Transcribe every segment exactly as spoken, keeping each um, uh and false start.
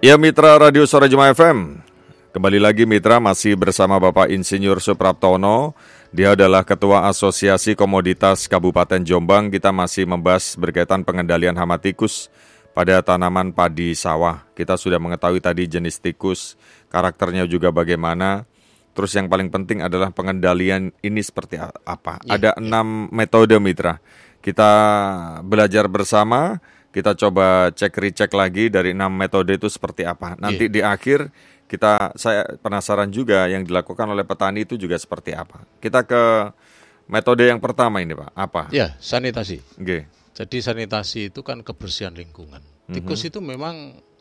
Ya Mitra Radio Suara Jemaah F M, kembali lagi Mitra masih bersama Bapak Insinyur Supraptono. Dia adalah Ketua Asosiasi Komoditas Kabupaten Jombang. Kita masih membahas berkaitan pengendalian hama tikus pada tanaman padi sawah. Kita sudah mengetahui tadi jenis tikus, karakternya juga bagaimana. Terus yang paling penting adalah pengendalian ini seperti apa. Ya, Ada ya. enam metode Mitra. Kita belajar bersama. Kita coba cek-recek lagi dari enam metode itu seperti apa. Nanti yeah. di akhir kita saya penasaran juga yang dilakukan oleh petani itu juga seperti apa. Kita ke metode yang pertama ini Pak. Apa? Ya, sanitasi. Okay. Jadi sanitasi itu kan kebersihan lingkungan. Tikus mm-hmm. itu memang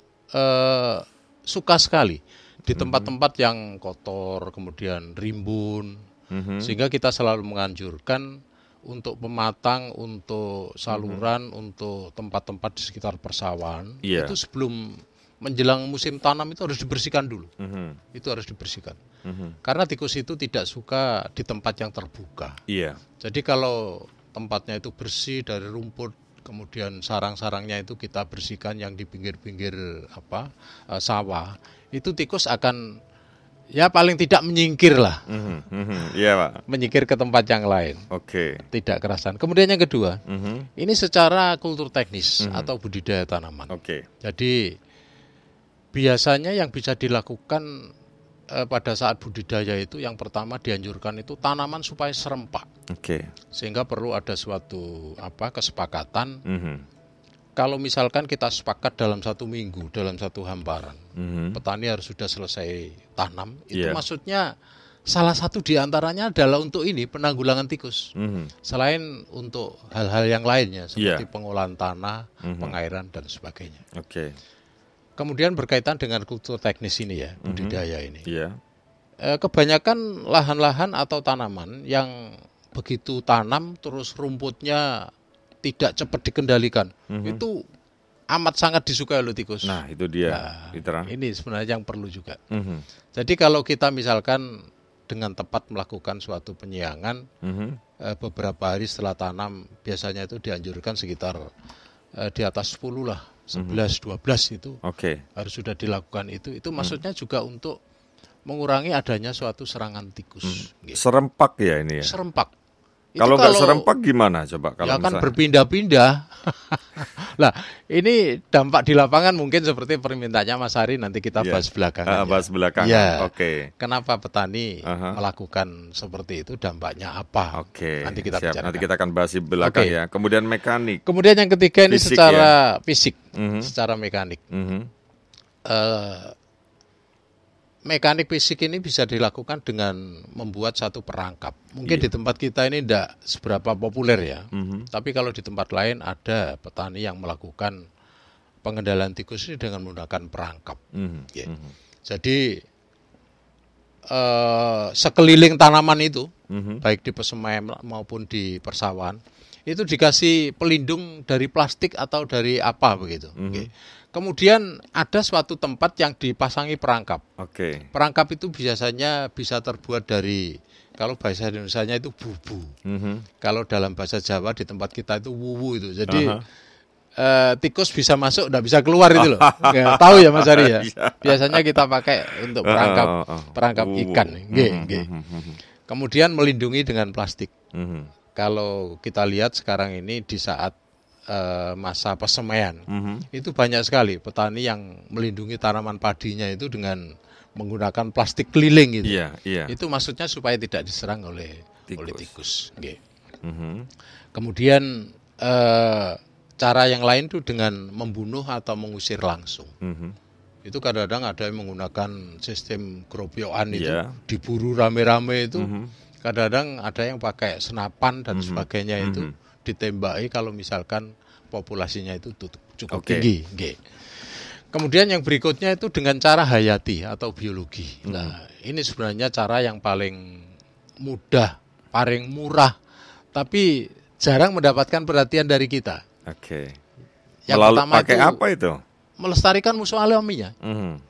uh, suka sekali di tempat-tempat mm-hmm. yang kotor, kemudian rimbun. Mm-hmm. Sehingga kita selalu menganjurkan untuk pematang, untuk saluran, mm-hmm. untuk tempat-tempat di sekitar persawahan, yeah. itu sebelum menjelang musim tanam itu harus dibersihkan dulu. Mm-hmm. Itu harus dibersihkan. Mm-hmm. Karena tikus itu tidak suka di tempat yang terbuka. Yeah. Jadi kalau tempatnya itu bersih dari rumput, kemudian sarang-sarangnya itu kita bersihkan yang di pinggir-pinggir apa uh, sawah, itu tikus akan ya paling tidak menyingkir lah, mm-hmm, mm-hmm, yeah, Pak. Menyingkir ke tempat yang lain. Oke. Okay. Tidak kerasan. Kemudian yang kedua, mm-hmm. ini secara kultur teknis mm-hmm. atau budidaya tanaman. Oke. Okay. Jadi biasanya yang bisa dilakukan eh, pada saat budidaya itu, yang pertama dianjurkan itu tanaman supaya serempak. Oke. Okay. Sehingga perlu ada suatu apa kesepakatan. Mm-hmm. Kalau misalkan kita sepakat dalam satu minggu, dalam satu hamparan, mm-hmm. petani harus sudah selesai tanam, itu yeah. maksudnya salah satu diantaranya adalah untuk ini, penanggulangan tikus. Mm-hmm. Selain untuk hal-hal yang lainnya, seperti yeah. pengolahan tanah, mm-hmm. pengairan, dan sebagainya. Oke. Okay. Kemudian berkaitan dengan kultur teknis ini ya, mm-hmm. budidaya ini. Yeah. E, kebanyakan lahan-lahan atau tanaman yang begitu tanam, terus rumputnya tidak cepat dikendalikan, mm-hmm. itu amat sangat disukai oleh tikus. Nah itu dia. Nah, ini sebenarnya yang perlu juga. Mm-hmm. Jadi kalau kita misalkan dengan tepat melakukan suatu penyiangan, mm-hmm. eh, beberapa hari setelah tanam, biasanya itu dianjurkan sekitar eh, di atas sepuluh lah, sebelas, dua belas itu okay. harus sudah dilakukan itu. Itu maksudnya mm-hmm. juga untuk mengurangi adanya suatu serangan tikus. Mm. Gitu. Serempak ya ini ya? Serempak. Kalau nggak serempak gimana coba? Kalau ya kan berpindah-pindah. Lah ini dampak di lapangan mungkin seperti permintaannya Mas Hari, nanti kita bahas yeah. belakangan. Uh, bahas belakangan. Ya. Oke. Okay. Kenapa petani uh-huh. melakukan seperti itu? Dampaknya apa? Oke. Okay. Nanti kita bicarakan. Nanti kita akan bahas di belakang okay. ya. Kemudian mekanik. Kemudian yang ketiga ini fisik, secara ya? fisik, uh-huh. secara mekanik. Uh-huh. Uh, Mekanik fisik ini bisa dilakukan dengan membuat satu perangkap. Mungkin yeah. di tempat kita ini tidak seberapa populer ya. Mm-hmm. Tapi kalau di tempat lain ada petani yang melakukan pengendalian tikus ini dengan menggunakan perangkap. Mm-hmm. Yeah. Mm-hmm. Jadi eh, sekeliling tanaman itu, mm-hmm. baik di persemaian maupun di persawahan, itu dikasih pelindung dari plastik atau dari apa begitu. Mm-hmm. Okay. Kemudian ada suatu tempat yang dipasangi perangkap. Oke. Okay. Perangkap itu biasanya bisa terbuat dari, kalau bahasa Indonesianya itu bubu. Mm-hmm. Kalau dalam bahasa Jawa di tempat kita itu wuwu itu. Jadi uh-huh. eh, tikus bisa masuk, tidak bisa keluar itu loh. Nggak tahu ya Mas Ari ya. Biasanya kita pakai untuk perangkap uh, uh, uh. perangkap uh, ikan. Mm-hmm. Mm-hmm. Kemudian melindungi dengan plastik. Mm-hmm. Kalau kita lihat sekarang ini di saat masa persemaian, mm-hmm. itu banyak sekali petani yang melindungi tanaman padinya itu dengan menggunakan plastik keliling gitu. Yeah, yeah. Itu maksudnya supaya tidak diserang oleh tikus. Oleh tikus. Okay. Mm-hmm. Kemudian eh, cara yang lain itu dengan membunuh atau mengusir langsung. Mm-hmm. Itu kadang-kadang ada yang menggunakan sistem gerobyokan itu, yeah. diburu rame-rame itu. Mm-hmm. Kadang-kadang ada yang pakai senapan dan mm-hmm. sebagainya itu. Mm-hmm. Ditembaki kalau misalkan populasinya itu cukup okay. tinggi. Okay. Kemudian yang berikutnya itu dengan cara hayati atau biologi. Hmm. Nah, ini sebenarnya cara yang paling mudah, paling murah, tapi jarang mendapatkan perhatian dari kita. Oke. Okay. Yang Melalui, pertama pakai itu apa itu? Melestarikan musuh alaminya. Hmm.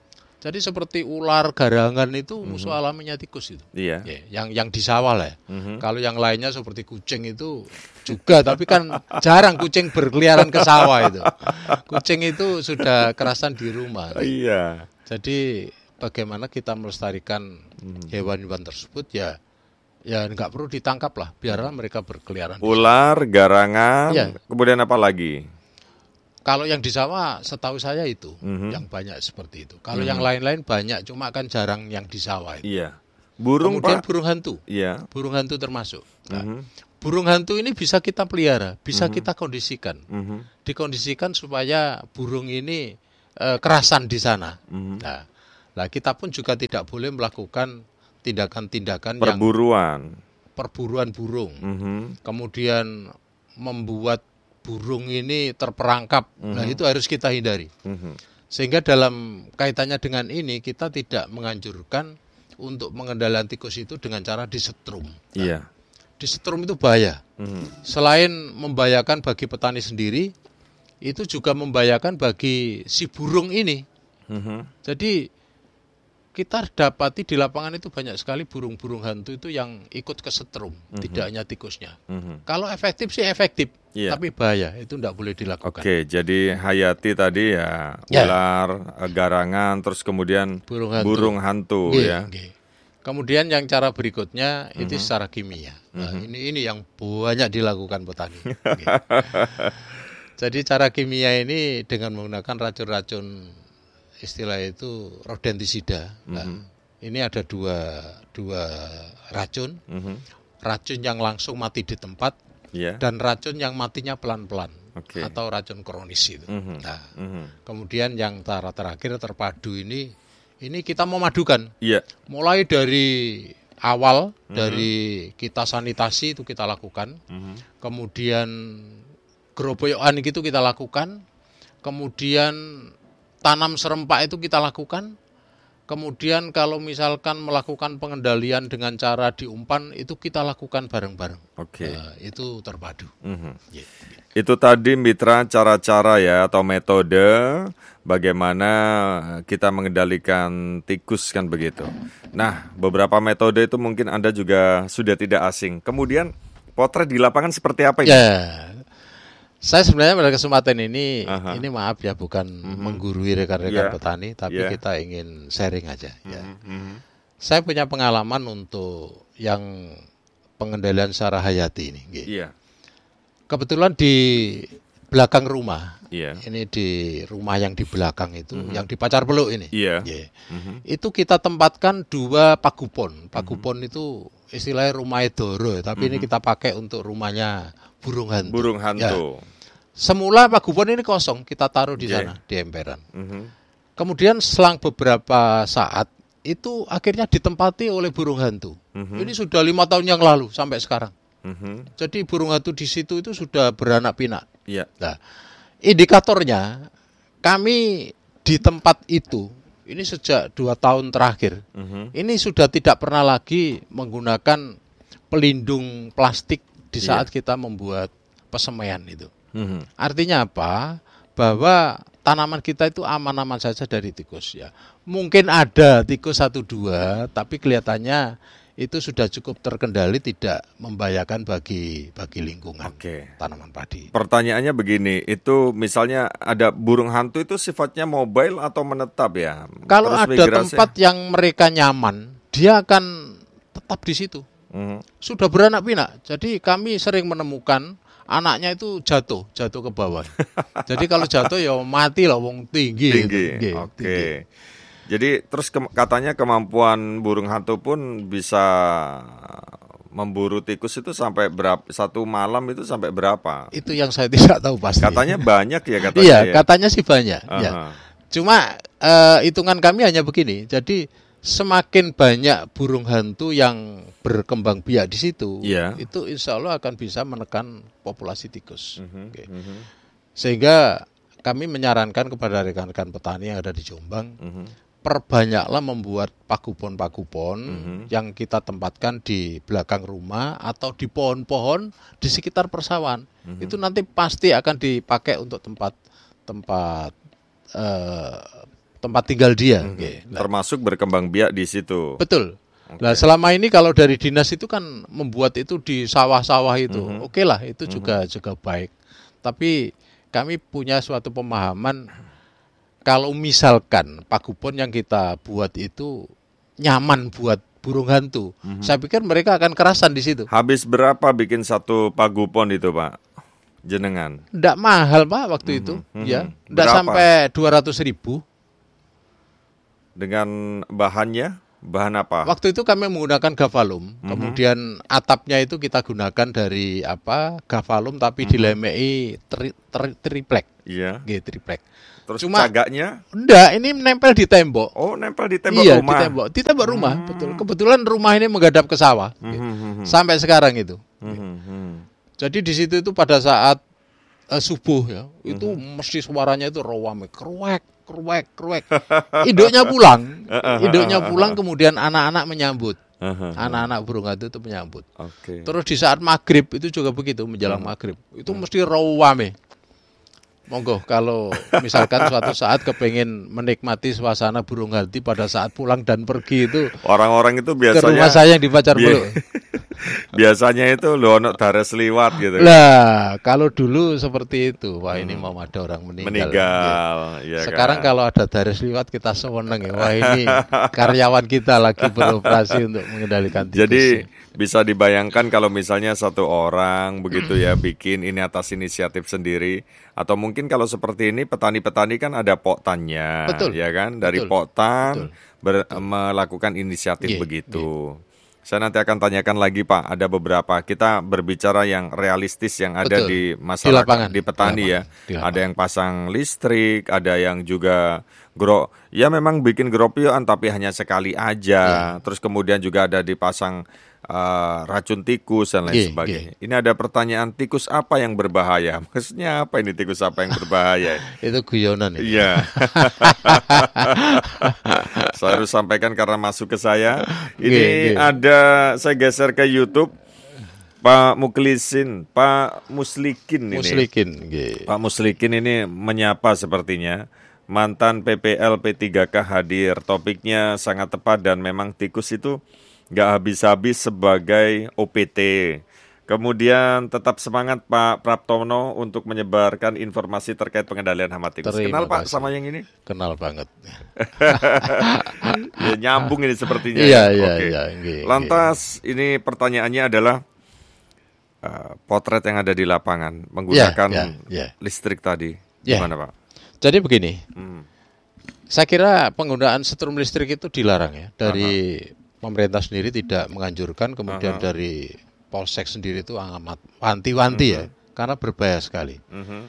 Jadi seperti ular, garangan itu musuh mm-hmm. alaminya tikus itu. Iya. Ya, yang yang di sawah lah. Ya. Mm-hmm. Kalau yang lainnya seperti kucing itu juga, tapi kan jarang kucing berkeliaran ke sawah itu. Kucing itu sudah kerasan di rumah. Iya. Jadi bagaimana kita melestarikan mm-hmm. hewan-hewan tersebut ya, ya nggak perlu ditangkap lah, biarlah mereka berkeliaran. Ular, garangan, ya. Kemudian apa lagi? Kalau yang di sawah setahu saya itu mm-hmm. yang banyak seperti itu. Kalau mm-hmm. yang lain-lain banyak, cuma kan jarang yang di sawah itu. Iya. Burung, kemudian Pak? burung hantu. Iya. Burung hantu termasuk. Nah, mm-hmm. burung hantu ini bisa kita pelihara, bisa mm-hmm. kita kondisikan. Mm-hmm. Dikondisikan supaya burung ini eh, kerasan di sana. Mm-hmm. Nah, nah, kita pun juga tidak boleh melakukan tindakan-tindakan perburuan. yang perburuan burung. Mm-hmm. Kemudian membuat burung ini terperangkap, mm-hmm. nah itu harus kita hindari. Mm-hmm. Sehingga dalam kaitannya dengan ini kita tidak menganjurkan untuk mengendalikan tikus itu dengan cara disetrum. Nah, yeah. Disetrum itu bahaya. Mm-hmm. Selain membahayakan bagi petani sendiri, itu juga membahayakan bagi si burung ini. Mm-hmm. Jadi kita dapati di lapangan itu banyak sekali burung-burung hantu itu yang ikut kesetrum, mm-hmm. tidak hanya tikusnya. Mm-hmm. Kalau efektif sih efektif, yeah. tapi bahaya, itu tidak boleh dilakukan. Oke, jadi hayati tadi ya, yeah. ular, garangan, terus kemudian burung hantu, burung hantu G, ya. G. Kemudian yang cara berikutnya mm-hmm. itu secara kimia. Nah, mm-hmm. ini ini yang banyak dilakukan petani. Jadi cara kimia ini dengan menggunakan racun-racun, istilah itu rodentisida. Nah, mm-hmm. ini ada dua dua racun, mm-hmm. racun yang langsung mati di tempat, yeah. dan racun yang matinya pelan-pelan, okay. atau racun kronis itu. Mm-hmm. Nah, mm-hmm. kemudian yang cara terakhir terpadu ini, ini kita memadukan, yeah. mulai dari awal, mm-hmm. dari kita sanitasi itu kita lakukan, mm-hmm. kemudian gerobokan itu kita lakukan, kemudian tanam serempak itu kita lakukan. Kemudian kalau misalkan melakukan pengendalian dengan cara diumpan, itu kita lakukan bareng-bareng. Oke. Okay. Nah, itu terpadu. Mm-hmm. Yeah. Itu tadi mitra cara-cara ya atau metode bagaimana kita mengendalikan tikus kan begitu. Nah, beberapa metode itu mungkin Anda juga sudah tidak asing. Kemudian potret di lapangan seperti apa ini? Yeah. Saya sebenarnya pada kesempatan ini, uh-huh. ini maaf ya, bukan mm-hmm. menggurui rekan-rekan yeah. petani, tapi yeah. kita ingin sharing aja. Mm-hmm. Ya. Mm-hmm. Saya punya pengalaman untuk yang pengendalian secara hayati ini. Yeah. Kebetulan di belakang rumah, yeah. ini di rumah yang di belakang itu, mm-hmm. yang di Pacar Peluk ini, yeah. Yeah. Mm-hmm. itu kita tempatkan dua pagupon. Pagupon mm-hmm. itu istilahnya rumah Edoro, tapi mm-hmm. ini kita pakai untuk rumahnya burung hantu. Burung hantu. Ya. Semula pagupon ini kosong, kita taruh di sana, yeah. di emperan. Mm-hmm. Kemudian selang beberapa saat, itu akhirnya ditempati oleh burung hantu. Mm-hmm. Ini sudah lima tahun yang lalu sampai sekarang. Mm-hmm. Jadi burung hantu di situ itu sudah beranak pinak. Yeah. Nah, indikatornya kami di tempat itu, ini sejak dua tahun terakhir, mm-hmm. ini sudah tidak pernah lagi menggunakan pelindung plastik di saat yeah. kita membuat pesemaian itu. Mm-hmm. Artinya apa? Bahwa tanaman kita itu aman-aman saja dari tikus ya. Mungkin ada tikus satu dua, tapi kelihatannya itu sudah cukup terkendali, tidak membahayakan bagi bagi lingkungan. Oke. Tanaman padi. Pertanyaannya begini, itu misalnya ada burung hantu itu sifatnya mobile atau menetap ya? Kalau ada tempat yang mereka nyaman, dia akan tetap di situ. Mm-hmm. Sudah beranak pinak. Jadi kami sering menemukan anaknya itu jatuh, jatuh ke bawah. Jadi kalau jatuh ya mati lah, wong tinggi. Tinggi. Gitu. Oke. Okay. Jadi terus ke, katanya kemampuan burung hantu pun bisa memburu tikus itu sampai berapa? Satu malam itu sampai berapa? Itu yang saya tidak tahu pasti. Katanya banyak ya katanya. Iya, ya? katanya sih banyak. Uh-huh. Ya. Cuma uh, hitungan kami hanya begini. Jadi semakin banyak burung hantu yang berkembang biak di situ, yeah. itu insya Allah akan bisa menekan populasi tikus. Mm-hmm. Okay. Mm-hmm. Sehingga kami menyarankan kepada rekan-rekan petani yang ada di Jombang, mm-hmm. perbanyaklah membuat pagupon-pagupon mm-hmm. yang kita tempatkan di belakang rumah atau di pohon-pohon di sekitar persawahan. Mm-hmm. Itu nanti pasti akan dipakai untuk tempat tempat uh, tempat tinggal dia. Mm-hmm. Okay. Nah, termasuk berkembang biak di situ. Betul. Okay. Nah selama ini kalau dari dinas itu kan membuat itu di sawah-sawah itu, mm-hmm. oke okay lah itu mm-hmm. juga juga baik. Tapi kami punya suatu pemahaman kalau misalkan pagupon yang kita buat itu nyaman buat burung hantu, mm-hmm. saya pikir mereka akan kerasan di situ. Habis berapa bikin satu pagupon itu Pak? Jenengan? Nggak mahal Pak waktu mm-hmm. itu, mm-hmm. ya, nggak sampai dua ratus ribu. Dengan bahannya, bahan apa? Waktu itu kami menggunakan gavalum, mm-hmm. kemudian atapnya itu kita gunakan dari apa gavalum tapi mm-hmm. dilemei tri, tri, triplek, iya, gitu triplek. Terus cuma cagaknya? Enggak, ini nempel di tembok. Oh, nempel di tembok iya, rumah. Iya, di tembok, di tembok rumah, hmm. betul. Kebetulan rumah ini menghadap ke sawah, hmm, gitu. hmm, hmm. Sampai sekarang itu. Hmm, hmm. Jadi di situ itu pada saat uh, subuh ya, itu hmm. mesti suaranya itu rawame, kruek, kruek, kruek. Induknya pulang, induknya pulang, kemudian anak-anak menyambut. Anak-anak burung hantu itu menyambut. Okay. Terus di saat maghrib itu juga begitu, menjelang hmm. maghrib, itu hmm. mesti rawame. Monggo kalau misalkan suatu saat kepengen menikmati suasana burung hantu pada saat pulang dan pergi itu orang-orang itu biasanya ke rumah saya yang di Pacar Beluk. Biasanya itu lo ono dares liwat gitu. Lah, kalau dulu seperti itu, wah ini hmm. mau ada orang meninggal. Meninggal, ya. Ya Sekarang kan? Kalau ada dares liwat kita seneng ya. Wah ini karyawan kita lagi beroperasi untuk mengendalikan tikus. Jadi bisa dibayangkan kalau misalnya satu orang begitu ya bikin ini atas inisiatif sendiri, atau mungkin kalau seperti ini petani-petani kan ada poktannya, betul, ya kan, dari betul, poktan betul, ber, betul. melakukan inisiatif yeah, begitu. Yeah. Saya nanti akan tanyakan lagi Pak, ada beberapa kita berbicara yang realistis yang ada betul. Di masyarakat, di, lapangan, di petani di lapangan, ya, di ada yang pasang listrik, ada yang juga gro, ya memang bikin gropioan tapi hanya sekali aja, yeah. Terus kemudian juga ada dipasang Uh, racun tikus dan lain yeah, sebagainya. Yeah. Ini ada pertanyaan, tikus apa yang berbahaya? Maksudnya apa ini tikus apa yang berbahaya? Itu guyonan. Iya. Saya harus sampaikan karena masuk ke saya. Ini yeah, yeah. ada, saya geser ke YouTube. Pak Muklisin, Pak Muslikin ini. Muslikin. Yeah. Pak Muslikin ini menyapa sepertinya. Mantan P P L P tiga K hadir. Topiknya sangat tepat dan memang tikus itu nggak habis-habis sebagai O P T. Kemudian tetap semangat Pak Praptono untuk menyebarkan informasi terkait pengendalian hama tikus. Terima Kenal Pak kasih. Sama yang ini? Kenal banget. Ya, nyambung ini sepertinya. Iya, iya, Oke. iya. Okay. Lantas ini pertanyaannya adalah uh, potret yang ada di lapangan menggunakan yeah, yeah, yeah. listrik tadi. Yeah. Gimana Pak? Jadi begini, hmm. saya kira penggunaan setrum listrik itu dilarang ya dari uh-huh. pemerintah sendiri tidak menganjurkan, kemudian uh-huh. dari Polsek sendiri itu amat wanti-wanti uh-huh. ya, karena berbahaya sekali. Uh-huh.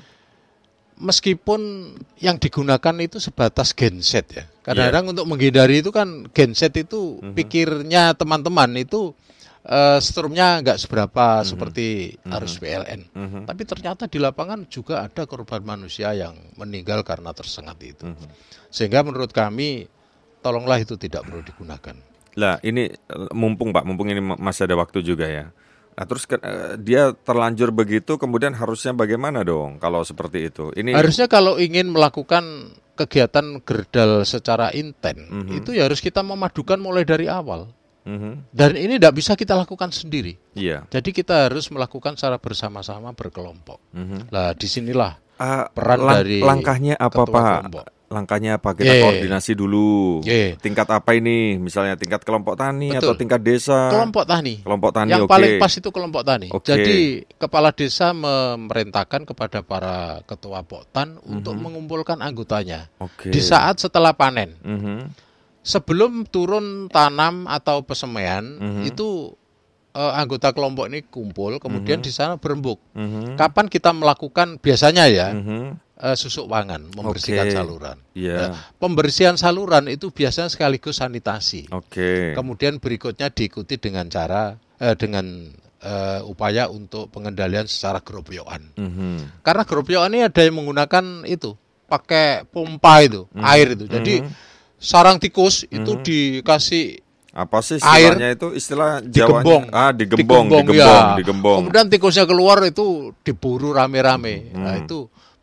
Meskipun yang digunakan itu sebatas genset ya, kadang-kadang yeah. untuk menghindari itu kan genset itu uh-huh. pikirnya teman-teman itu uh, strumnya nggak seberapa uh-huh. seperti uh-huh. arus P L N, uh-huh. tapi ternyata di lapangan juga ada korban manusia yang meninggal karena tersengat itu, uh-huh. sehingga menurut kami tolonglah itu tidak perlu digunakan. Lah ini mumpung Pak, mumpung ini masih ada waktu juga ya. Nah terus ke, dia terlanjur begitu, kemudian harusnya bagaimana dong kalau seperti itu? Ini harusnya kalau ingin melakukan kegiatan gerdal secara inten, mm-hmm. itu ya harus kita memadukan mulai dari awal. Mm-hmm. Dan ini tidak bisa kita lakukan sendiri. Yeah. Jadi kita harus melakukan secara bersama-sama berkelompok. Mm-hmm. Nah disinilah uh, peran lang- dari langkahnya apa Pak? Kelompok. Langkahnya apa? Kita yeah. koordinasi dulu. Yeah. Tingkat apa ini? Misalnya tingkat kelompok tani. Betul. Atau tingkat desa? Kelompok tani. Kelompok tani. Yang okay. paling pas itu kelompok tani. Okay. Jadi kepala desa memerintahkan kepada para ketua poktan mm-hmm. untuk mengumpulkan anggotanya. Okay. Di saat setelah panen. Mm-hmm. Sebelum turun tanam atau pesemaian mm-hmm. itu uh, anggota kelompok ini kumpul, kemudian mm-hmm. di sana berembuk. Mm-hmm. Kapan kita melakukan biasanya ya? Mm-hmm. Uh, susuk wangan, membersihkan okay. saluran. Yeah. Nah, pembersihan saluran itu biasanya sekaligus sanitasi. Okay. Kemudian berikutnya diikuti dengan cara, uh, dengan uh, upaya untuk pengendalian secara geropyokan. Mm-hmm. Karena geropyokan ini ada yang menggunakan itu, pakai pompa itu, mm-hmm. air itu. Jadi mm-hmm. sarang tikus mm-hmm. itu dikasih apa sih istilahnya air, itu istilah Jawanya? Ah, digembong, digembong, digembong, digembong, ya. digembong. Kemudian tikusnya keluar itu diburu rame-rame. Mm-hmm. Nah itu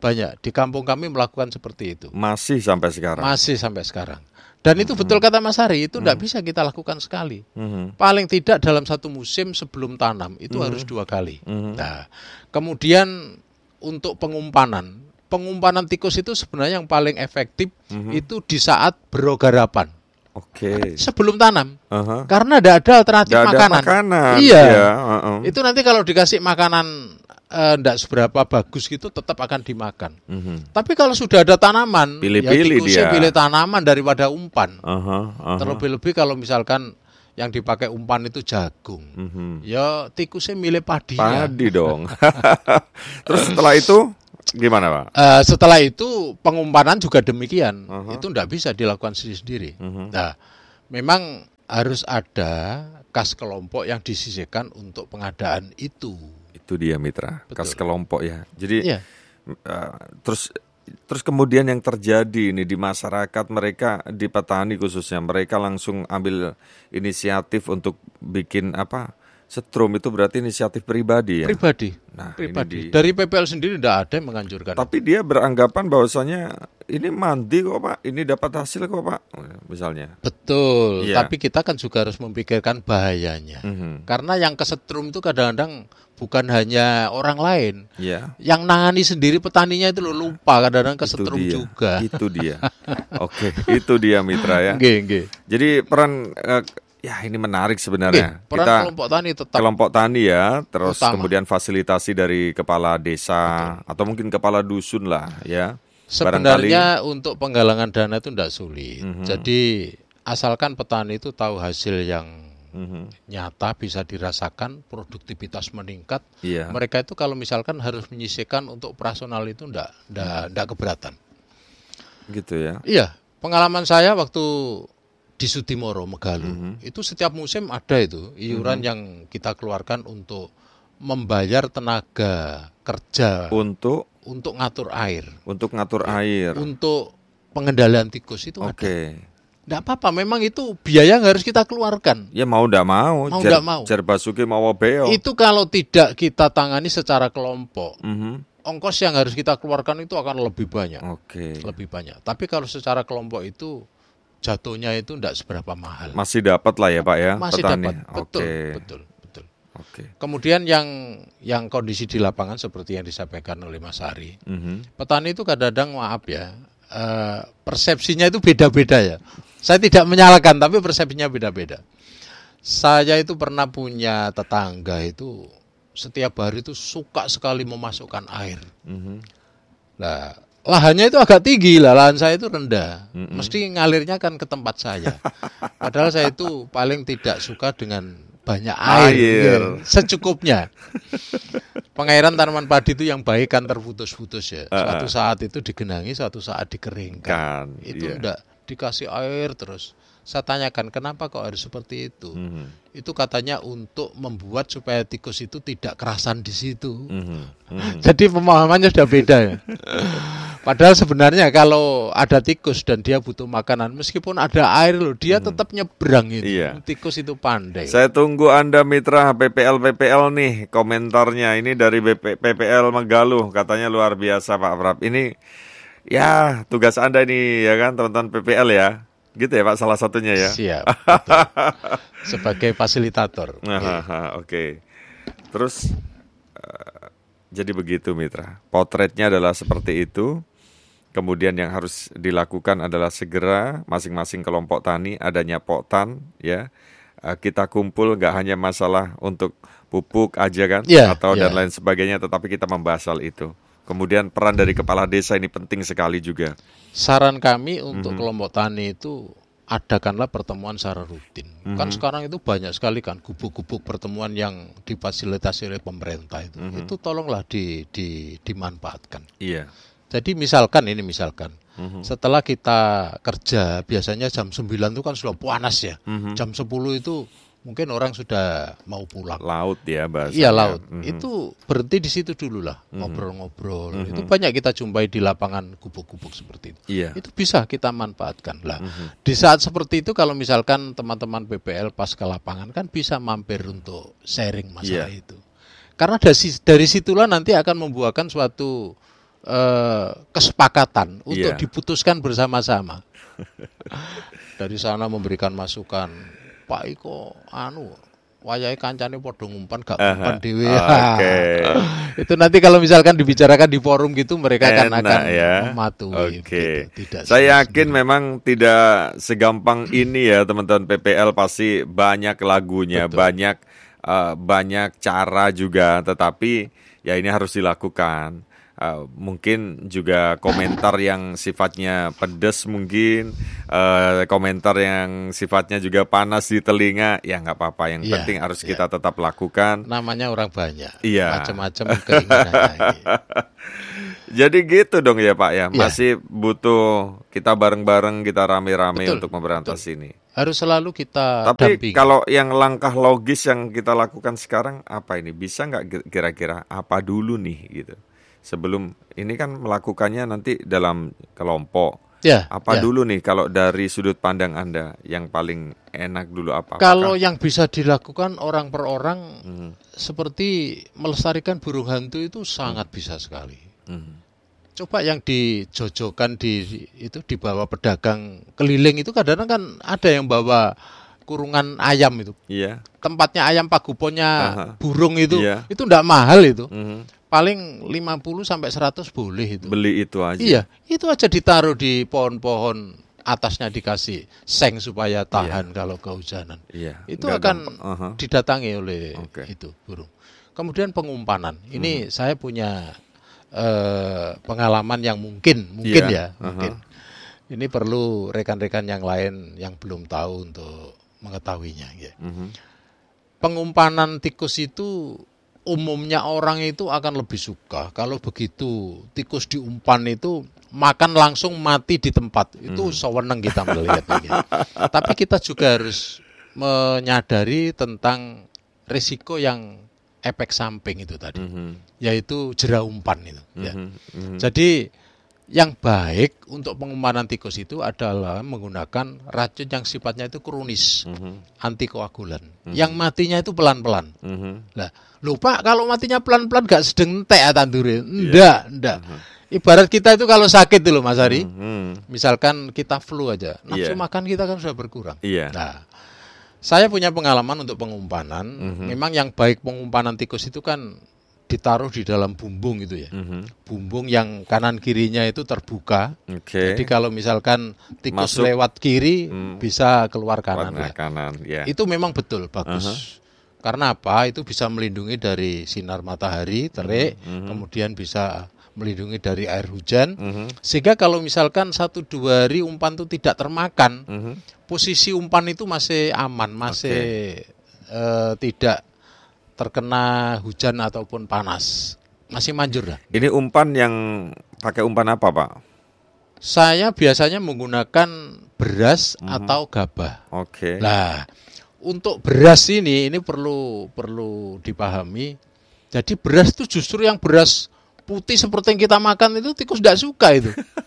banyak. Di kampung kami melakukan seperti itu. Masih sampai sekarang. Masih sampai sekarang. Dan itu betul kata Mas Hari, itu tidak hmm. bisa kita lakukan sekali. Hmm. Paling tidak dalam satu musim sebelum tanam, itu hmm. harus dua kali. Hmm. Nah, kemudian untuk pengumpanan, pengumpanan tikus itu sebenarnya yang paling efektif hmm. itu di saat berogarapan. Oke. Okay. Sebelum tanam, uh-huh. karena tidak ada alternatif gak makanan. Ada makanan. Iya. Ya, uh-uh. Itu nanti kalau dikasih makanan tidak uh, seberapa bagus gitu, tetap akan dimakan. Uh-huh. Tapi kalau sudah ada tanaman, pilih-pilih ya dia. Pilih tanaman daripada umpan. Uh-huh. Uh-huh. Terlebih-lebih kalau misalkan yang dipakai umpan itu jagung, uh-huh. ya tikusnya milih padinya. Padi dong. Terus setelah itu gimana Pak? Uh, setelah itu pengumpanan juga demikian, uh-huh. itu tidak bisa dilakukan sendiri-sendiri. Uh-huh. Nah, memang harus ada kas kelompok yang disisihkan untuk pengadaan itu. Itu dia Mitra, betul. Kas kelompok ya. Jadi yeah. uh, terus terus kemudian yang terjadi ini di masyarakat, mereka di petani khususnya, mereka langsung ambil inisiatif untuk bikin apa? Setrum. Itu berarti inisiatif pribadi ya? Pribadi. Nah, pribadi. Di... Dari P P L sendiri tidak ada yang menganjurkan. Tapi dia beranggapan bahwasanya ini mandi kok Pak, ini dapat hasil kok Pak, misalnya. Betul. Ya. Tapi kita kan juga harus memikirkan bahayanya. Mm-hmm. Karena yang kesetrum itu kadang-kadang bukan hanya orang lain. Ya. Yang nangani sendiri petaninya itu lupa, kadang-kadang kesetrum itu juga. Itu dia. Oke, itu dia Mitra ya. Nggih, nggih. Jadi peran uh, ya ini menarik sebenarnya. Oke, peran kita kelompok tani tetap kelompok tani ya, terus utama. Kemudian fasilitasi dari kepala desa. Betul. Atau mungkin kepala dusun lah ya. Sebenarnya barangkali untuk penggalangan dana itu tidak sulit. Mm-hmm. Jadi asalkan petani itu tahu hasil yang mm-hmm. nyata, bisa dirasakan, produktivitas meningkat. Yeah. Mereka itu kalau misalkan harus menyisihkan untuk operasional itu tidak tidak tidak keberatan. Gitu ya. Iya, pengalaman saya waktu di Sudimoro, Megalu, mm-hmm. itu setiap musim ada itu iuran mm-hmm. yang kita keluarkan untuk membayar tenaga kerja untuk untuk ngatur air, untuk ngatur ya, air, untuk pengendalian tikus itu okay. ada. Tidak apa-apa, memang itu biaya yang harus kita keluarkan. Ya mau tidak mau, mau tidak mau. Jar Basuki mau beo. Itu kalau tidak kita tangani secara kelompok. Mm-hmm. Ongkos yang harus kita keluarkan itu akan lebih banyak, okay. lebih banyak. Tapi kalau secara kelompok itu jatuhnya itu tidak seberapa mahal. Masih dapat lah ya Pak ya, masih petani. Dapat, betul, okay. betul, betul. Okay. Kemudian yang yang kondisi di lapangan seperti yang disampaikan oleh Mas Hari, mm-hmm. petani itu kadang-kadang maaf ya, uh, persepsinya itu beda-beda ya. Saya tidak menyalahkan, tapi persepsinya beda-beda. Saya itu pernah punya tetangga itu setiap hari itu suka sekali memasukkan air. Mm-hmm. Nah, lahannya itu agak tinggi lah, lahan saya itu rendah. Mm-mm. Mesti ngalirnya kan ke tempat saya. Padahal saya itu paling tidak suka dengan banyak air, air. Ya, secukupnya. Pengairan tanaman padi itu yang baik kan terputus-putus ya. Suatu saat itu digenangi, suatu saat dikeringkan. Kan, itu iya. Enggak dikasih air terus. Saya tanyakan kenapa kok harus seperti itu. Mm-hmm. Itu katanya untuk membuat supaya tikus itu tidak kerasan di situ. Mm-hmm. Mm-hmm. Jadi pemahamannya sudah beda ya. Padahal sebenarnya kalau ada tikus dan dia butuh makanan, meskipun ada air loh, dia hmm. tetap nyebrang itu. Iya. Tikus itu pandai. Saya tunggu Anda mitra P P L P P L nih komentarnya. Ini dari P P L Megaluh, katanya luar biasa Pak Prap. Ini ya tugas Anda nih ya kan teman-teman P P L ya. Gitu ya Pak salah satunya ya. Siap. Sebagai fasilitator. Oke. Okay. Terus uh, jadi begitu mitra. Potretnya adalah seperti itu. Kemudian yang harus dilakukan adalah segera masing-masing kelompok tani adanya poktan ya. Kita kumpul nggak hanya masalah untuk pupuk aja kan yeah, atau yeah. dan lain sebagainya, tetapi kita membahas hal itu. Kemudian peran dari kepala desa ini penting sekali juga. Saran kami untuk mm-hmm. kelompok tani itu adakanlah pertemuan secara rutin. Mm-hmm. Kan sekarang itu banyak sekali kan gubuk-gubuk pertemuan yang difasilitasi oleh pemerintah itu. Mm-hmm. Itu tolonglah di, di, dimanfaatkan. Iya. Jadi misalkan ini misalkan mm-hmm. setelah kita kerja biasanya jam sembilan itu kan sudah panas ya. Mm-hmm. Jam sepuluh itu mungkin orang sudah mau pulang. Laut ya bahasanya. Iya laut. Mm-hmm. Itu berhenti di situ dulu lah, mm-hmm. ngobrol-ngobrol. Mm-hmm. Itu banyak kita jumpai di lapangan gubuk-gubuk seperti itu. Iya. Itu bisa kita manfaatkan lah. Mm-hmm. Di saat seperti itu kalau misalkan teman-teman P P L pas ke lapangan kan bisa mampir untuk sharing masalah yeah. itu. Karena dari, dari situlah nanti akan membuahkan suatu eh, kesepakatan untuk Iya. diputuskan bersama-sama. Dari sana memberikan masukan, Pak Iko anu wayahe kancane padha ngumpan gak ngumpan dhewe. Oke. Itu nanti kalau misalkan dibicarakan di forum gitu mereka akan Enak akan ya. mematuhi. Oke. Gitu. Tidak Saya yakin sendiri. memang tidak segampang ini ya teman-teman. P P L pasti banyak lagunya, Betul. banyak uh, banyak cara juga, tetapi ya ini harus dilakukan. Uh, mungkin juga komentar yang sifatnya pedas, mungkin uh, komentar yang sifatnya juga panas di telinga, ya nggak apa-apa. Yang Iya, penting harus iya. kita tetap lakukan. Namanya orang banyak, Iya. macam-macam keinginannya. Jadi gitu dong ya Pak ya, Iya. masih butuh kita bareng-bareng, kita rame-rame Betul, untuk memberantas ini. Harus selalu kita Tapi dampingi. kalau yang langkah logis yang kita lakukan sekarang apa ini? Bisa nggak kira-kira apa dulu nih gitu? Sebelum ini kan melakukannya nanti dalam kelompok. Ya, Apa ya. dulu nih kalau dari sudut pandang Anda yang paling enak dulu apa? Kalau Apakah- yang bisa dilakukan orang per orang Hmm, seperti melestarikan burung hantu itu sangat bisa sekali. hmm. Coba yang dijojokan di itu dibawa pedagang keliling itu kadang-kadang kan ada yang bawa kurungan ayam itu. Iya. Tempatnya ayam paguponnya Aha. burung itu. Iya. Itu enggak mahal itu. Mhm. Paling lima puluh sampai seratus boleh itu. Beli itu aja. Iya, itu aja ditaruh di pohon-pohon, atasnya dikasih seng supaya tahan kalau kehujanan. Iya. Itu nggak akan gampang. Aha. didatangi oleh Oke. itu burung. Kemudian pengumpanan. Ini saya punya eh, pengalaman yang mungkin, mungkin Iya, ya, aha. mungkin. Ini perlu rekan-rekan yang lain yang belum tahu untuk mengetahuinya. Ya. Mhm. Pengumpanan tikus itu umumnya orang itu akan lebih suka kalau begitu tikus diumpan itu makan langsung mati di tempat. Itu sewenang kita melihatnya. Tapi kita juga harus menyadari tentang risiko yang efek samping itu tadi, Mhm. yaitu jera umpan itu. Ya. Mhm. Mhm. Jadi yang baik untuk pengumpanan tikus itu adalah menggunakan racun yang sifatnya itu kronis, Mhm. antikoagulan. Yang matinya itu pelan-pelan. Mhm. Lah, lho Pak, kalau matinya pelan-pelan gak sedeng entek ya tandure. Enggak, enggak. Ibarat kita itu kalau sakit dulu Mas Hari, Mhm. misalkan kita flu aja, nafsu Iya. makan kita kan sudah berkurang. Iya. Nah, saya punya pengalaman untuk pengumpanan. Memang yang baik pengumpanan tikus itu kan ditaruh di dalam bumbung itu ya. Mhm. Bumbung yang kanan kirinya itu terbuka. Oke. Jadi kalau misalkan tikus Masuk. lewat kiri Hmm. bisa keluar kanan. Warna Lah. kanan, ya. Itu memang betul bagus. Karena apa? Itu bisa melindungi dari sinar matahari, terik, kemudian bisa melindungi dari air hujan. Mhm. Sehingga kalau misalkan satu dua hari umpan itu tidak termakan, Mhm. posisi umpan itu masih aman, masih eh, tidak terkena hujan ataupun panas, masih manjur lah. Ini umpan yang pakai umpan apa, Pak? Saya biasanya menggunakan beras atau gabah. Oke. Nah, untuk beras ini ini perlu perlu dipahami. Jadi beras itu justru yang beras putih seperti yang kita makan itu tikus tidak suka itu.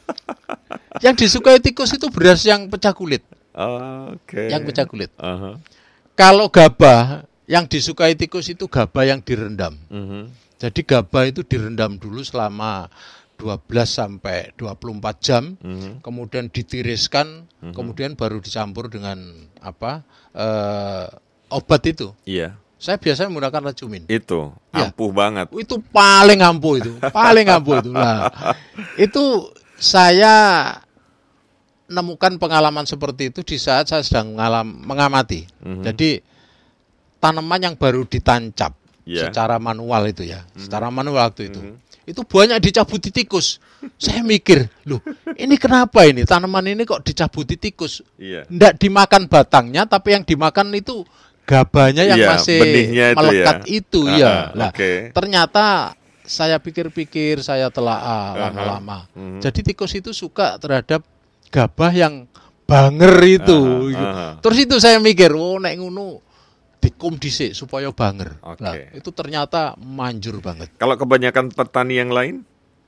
Yang disukai tikus itu beras yang pecah kulit, Oke. yang pecah kulit. Aha. Kalau gabah yang disukai tikus itu gabah yang direndam. Mhm. Jadi gabah itu direndam dulu selama dua belas sampai dua puluh empat jam, Mhm. kemudian ditiriskan, kemudian baru dicampur dengan apa? eh, obat itu. Iya. Saya biasanya menggunakan recumin. Itu Ya. ampuh banget. Itu paling ampuh itu, paling ampuh itu. Nah, itu saya menemukan pengalaman seperti itu di saat saya sedang mengalam, mengamati. Jadi tanaman yang baru ditancap Ya. secara manual itu ya, secara manual waktu itu, itu banyak dicabuti tikus. Saya mikir, loh, ini kenapa ini tanaman ini kok dicabuti tikus? Iya. Nggak dimakan batangnya, tapi yang dimakan itu gabahnya yang Iya, masih benihnya itu melekat ya. itu Ah, ya. ah, Nah, oke. ternyata saya pikir-pikir, saya telaah lama-lama. Mhm. Jadi tikus itu suka terhadap gabah yang banger itu. Aha, gitu. aha. Terus itu saya mikir, oh nek ngono dikum dhisik supaya banger. Oke. Nah, itu ternyata manjur banget. Kalau kebanyakan petani yang lain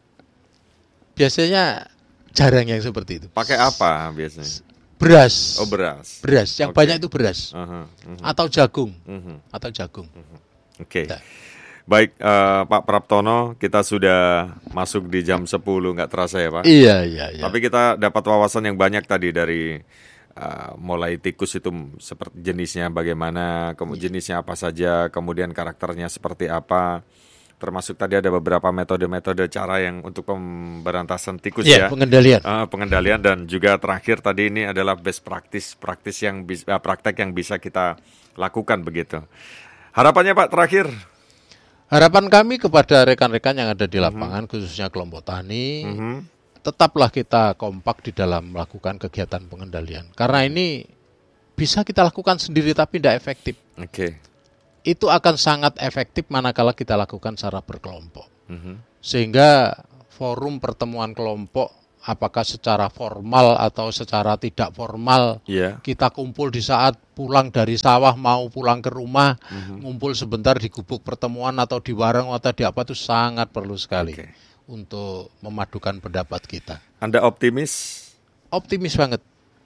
Biasanya jarang yang seperti itu. pakai apa biasanya? Beras. Oh, beras. Beras, yang Oke. banyak itu beras Aha, mhm, atau jagung, mhm. atau jagung. Oke. Nah. Baik, uh, Pak Praptono, kita sudah masuk di jam sepuluh, nggak terasa ya Pak? Iya, iya, iya. Tapi kita dapat wawasan yang banyak tadi dari uh, mulai tikus itu seperti jenisnya bagaimana, kemudian jenisnya apa saja, kemudian karakternya seperti apa. Termasuk tadi ada beberapa metode-metode cara yang untuk pemberantasan tikus ya, ya. Pengendalian. Uh, pengendalian dan juga terakhir tadi ini adalah best practice, praktis yang bisa, uh, praktek yang bisa kita lakukan begitu. Harapannya Pak terakhir? Harapan kami kepada rekan-rekan yang ada di lapangan, mm-hmm. khususnya kelompok tani, mm-hmm. tetaplah kita kompak di dalam melakukan kegiatan pengendalian. Karena ini bisa kita lakukan sendiri tapi tidak efektif. Oke. Okay. Itu akan sangat efektif manakala kita lakukan secara berkelompok. Mm-hmm. Sehingga forum pertemuan kelompok, apakah secara formal atau secara tidak formal, yeah. kita kumpul di saat pulang dari sawah mau pulang ke rumah, mm-hmm. ngumpul sebentar di gubuk pertemuan atau di warung atau di apa, itu sangat perlu sekali okay. untuk memadukan pendapat kita. Anda optimis? Optimis banget.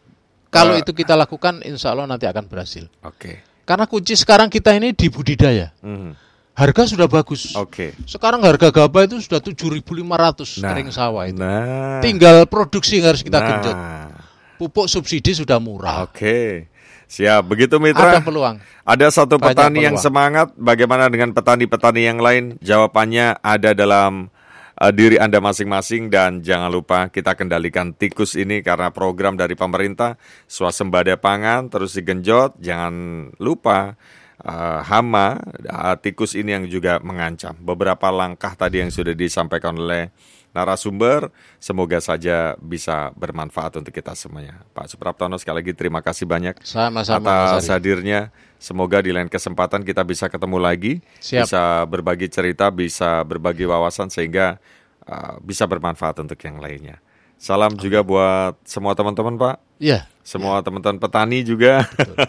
Kalau uh, itu kita lakukan, insya Allah nanti akan berhasil. Oke. Okay. Karena kunci sekarang kita ini di budidaya. Mm-hmm. Harga sudah bagus. Oke. Okay. Sekarang harga gabah itu sudah tujuh ribu lima ratus nah, kering sawah itu. Nah. Tinggal produksi yang harus kita nah. genjot. Pupuk subsidi sudah murah. Oke. Okay. Siap. Begitu Mitra. Ada peluang. Ada satu Banyak petani peluang. yang semangat. Bagaimana dengan petani-petani yang lain? Jawabannya ada dalam uh, diri Anda masing-masing. Dan jangan lupa kita kendalikan tikus ini karena program dari pemerintah. Swasembada pangan terus digenjot. Jangan lupa. Uh, hama, uh, tikus ini yang juga mengancam. Beberapa langkah tadi yang sudah disampaikan oleh narasumber, semoga saja bisa bermanfaat untuk kita semuanya. Pak Supraptono, sekali lagi terima kasih banyak Sama-sama, atas hadirnya. Semoga di lain kesempatan kita bisa ketemu lagi, Siap. bisa berbagi cerita, bisa berbagi wawasan sehingga uh, bisa bermanfaat untuk yang lainnya. Salam Amin. Juga buat semua teman-teman Pak. Iya. Semua ya. teman-teman petani juga.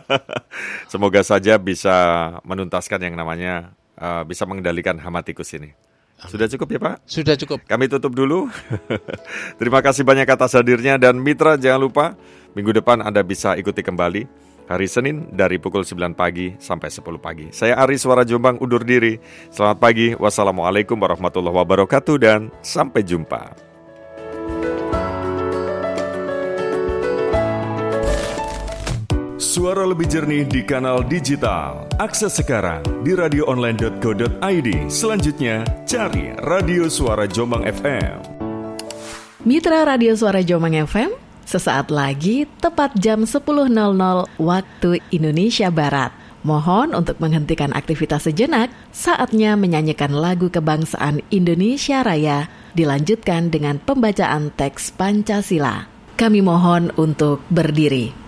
Semoga saja bisa menuntaskan yang namanya uh, bisa mengendalikan hama tikus ini. Amin. Sudah cukup ya Pak? Sudah cukup. Kami tutup dulu. Terima kasih banyak atas hadirnya dan Mitra jangan lupa minggu depan Anda bisa ikuti kembali hari Senin dari pukul sembilan pagi sampai sepuluh pagi. Saya Ari Suara Jombang undur diri. Selamat pagi. Wassalamualaikum warahmatullahi wabarakatuh dan sampai jumpa. Suara lebih jernih di kanal digital. Akses sekarang di radio online dot co dot i d. Selanjutnya, cari Radio Suara Jombang F M. Mitra Radio Suara Jombang F M, sesaat lagi tepat jam sepuluh nol nol waktu Indonesia Barat. Mohon untuk menghentikan aktivitas sejenak, saatnya menyanyikan lagu kebangsaan Indonesia Raya, dilanjutkan dengan pembacaan teks Pancasila. Kami mohon untuk berdiri.